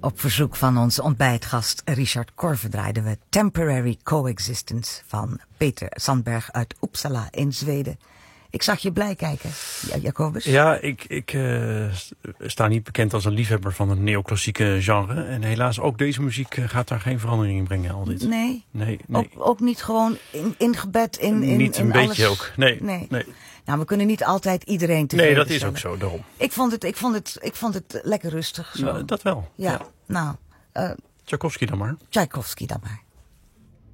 Op verzoek van onze ontbijtgast Richard Korver draaiden we Temporary Coexistence van Peter Sandberg uit Uppsala in Zweden. Ik zag je blij kijken, Jacobus. Ja, ik sta niet bekend als een liefhebber van het neoclassieke genre. En helaas ook deze muziek gaat daar geen verandering in brengen, al dit. Nee? Nee. Ook niet gewoon ingebed in niet een in beetje alles. ook, nee. Nou, we kunnen niet altijd iedereen tevreden Nee, dat is stellen. ook zo, daarom. Ik vond het lekker rustig. Zo. Ja, dat wel. Ja. Nou, Tchaikovsky dan maar. Tchaikovsky dan maar.